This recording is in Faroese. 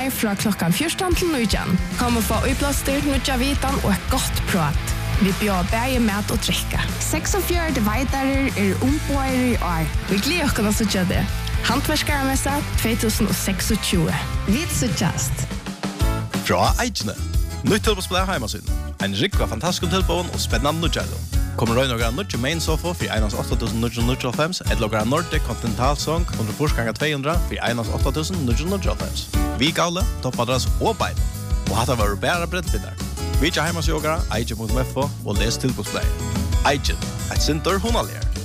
Fra klockan 14 till 19. Kom och få uppblåster, nutja vitan och ett gott prat. Vi bjöd bäge mat och dricka. 46 veitarer ombøyer i år. Vi gleder oss å se det. Hantverksmessa 2026. Vi suttjast. Fra Eikene. Nytt tilbådsplay heimasyn. En rikva fantastisk tilbån og spennende nutjalo. Kommer røy noen nutje main sofa for 1.8.995 et logra Nordic Continental Song 100 for 1.8.995. Vi gale, toppadras og bein. Og hatt var bæra brettbinnar. Vi ikke heimasjogara, eikje.mfo og les tilbådsplay. Eikje, et sinter hunalier.